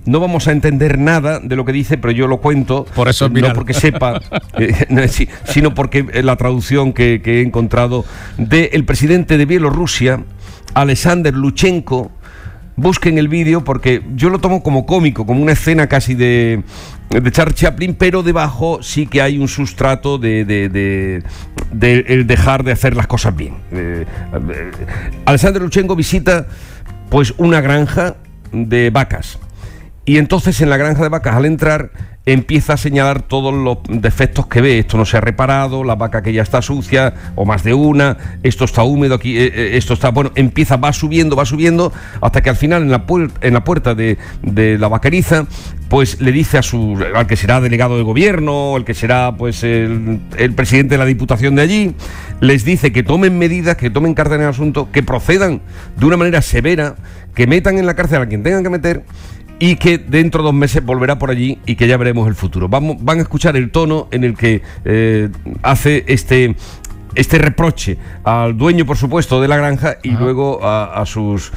no vamos a entender nada de lo que dice, pero yo lo cuento. Por eso no porque sepa, sino porque la traducción que he encontrado del presidente de Bielorrusia, Alexander Lukashenko. Busquen el vídeo porque yo lo tomo como cómico, como una escena casi de Charles Chaplin, pero debajo sí que hay un sustrato de el dejar de hacer las cosas bien. Alexander Lukashenko visita pues una granja de vacas y entonces en la granja de vacas, al entrar, empieza a señalar todos los defectos que ve. Esto no se ha reparado, la vaca que ya está sucia, o más de una, esto está húmedo aquí, esto está... Bueno, va subiendo, hasta que al final en la puerta de la vaqueriza, pues le dice al que será delegado de gobierno, el que será pues el presidente de la diputación de allí, les dice que tomen medidas, que tomen carta en el asunto, que procedan de una manera severa, que metan en la cárcel a quien tengan que meter, y que dentro de 2 meses volverá por allí y que ya veremos el futuro. Van a escuchar el tono en el que hace este reproche al dueño, por supuesto, de la granja y luego a sus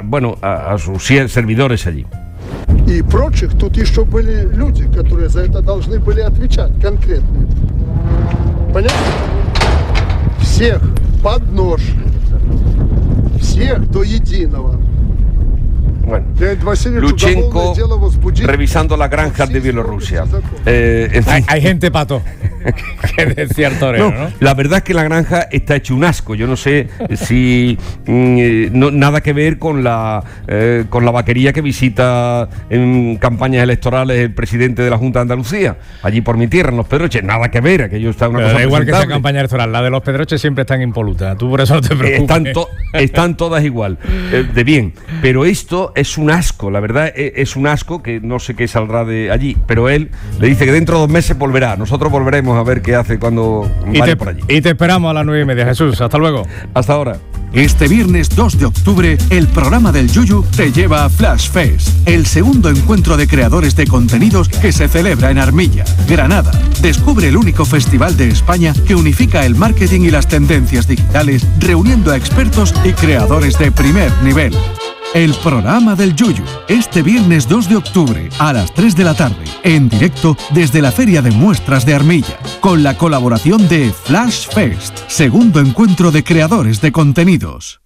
servidores allí. И прочих, тут еще были люди, которые за это должны были отвечать конкретно. Понятно? Всех под нож. Всех до единого. Bueno, Lukashenko revisando las granjas de Bielorrusia. En fin. Hay gente pato. Que decía el torero, ¿no? La verdad es que la granja está hecho un asco. Yo no sé si nada que ver con la vaquería que visita en campañas electorales el presidente de la Junta de Andalucía, allí por mi tierra, en Los Pedroches. Nada que ver, aquello está una cosa. Da igual que sea campaña electoral, la de Los Pedroches siempre está impoluta. Tú por eso no te preocupes. Están todas igual, de bien. Pero esto es un asco, la verdad es un asco que no sé qué saldrá de allí. Pero él le dice que dentro de 2 meses volverá. Nosotros volveremos a ver qué hace cuando vaya por allí. Y te esperamos a las 9:30, Jesús. Hasta luego. Hasta ahora. Este viernes 2 de octubre, el programa del Yuyu te lleva a Flash Fest, el segundo encuentro de creadores de contenidos que se celebra en Armilla, Granada. Descubre el único festival de España que unifica el marketing y las tendencias digitales, reuniendo a expertos y creadores de primer nivel. El programa del Yuyu, este viernes 2 de octubre a las 3 de la tarde, en directo desde la Feria de Muestras de Armilla, con la colaboración de Flash Fest, segundo encuentro de creadores de contenidos.